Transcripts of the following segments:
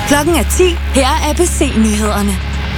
Klokken er 10. Her er ABC-nyhederne.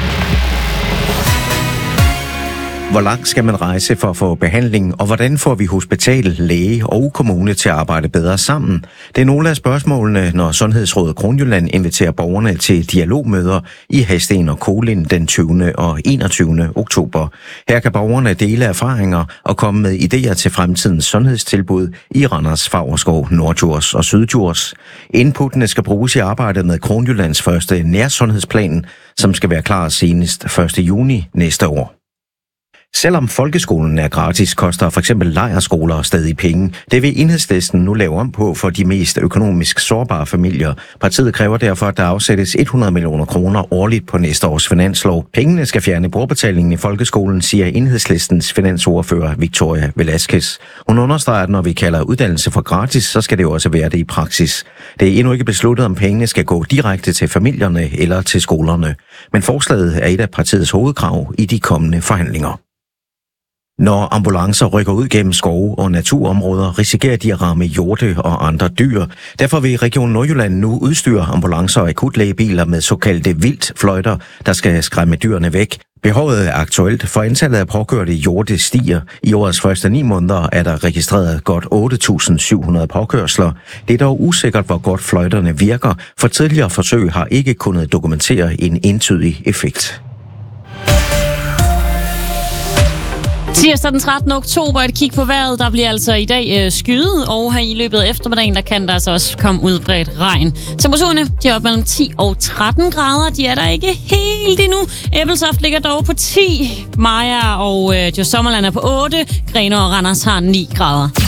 Hvor langt skal man rejse for at få behandling, og hvordan får vi hospital, læge og kommune til at arbejde bedre sammen? Det er nogle af spørgsmålene, når Sundhedsrådet Kronjylland inviterer borgerne til dialogmøder i Hadsten og Kolind den 20. og 21. oktober. Her kan borgerne dele erfaringer og komme med idéer til fremtidens sundhedstilbud i Randers, Favrskov, Norddjurs og Syddjurs. Inputtene skal bruges i arbejdet med Kronjyllands første nærsundhedsplan, som skal være klar senest 1. juni næste år. Selvom folkeskolen er gratis, koster for eksempel lejrskoler stadig penge. Det vil Enhedslisten nu lave om på for de mest økonomisk sårbare familier. Partiet kræver derfor, at der afsættes 100 millioner kroner årligt på næste års finanslov. Pengene skal fjerne brugerbetalingen i folkeskolen, siger Enhedslistens finansordfører Victoria Velasquez. Hun understreger, at når vi kalder uddannelse for gratis, så skal det jo også være det i praksis. Det er endnu ikke besluttet, om pengene skal gå direkte til familierne eller til skolerne. Men forslaget er et af partiets hovedkrav i de kommende forhandlinger. Når ambulancer rykker ud gennem skove og naturområder, risikerer de at ramme hjorte og andre dyr. Derfor vil Region Nordjylland nu udstyre ambulancer og akutlægebiler med såkaldte vildtfløjter, der skal skræmme dyrene væk. Behovet er aktuelt, for antallet af påkørte hjorte stiger. I årets første 9 måneder er der registreret godt 8.700 påkørsler. Det er dog usikkert, hvor godt fløjterne virker, for tidligere forsøg har ikke kunnet dokumentere en entydig effekt. Tirsdag den 13. oktober, et kig på vejret. Der bliver altså i dag skyet, og her i løbet af eftermiddagen, der kan der altså også komme udbredt regn. Temperaturerne, de er op mellem 10 og 13 grader. De er der ikke helt endnu. Ebeltoft ligger dog på 10. Maja og Djursommerland er på 8. Grenaa og Randers har 9 grader.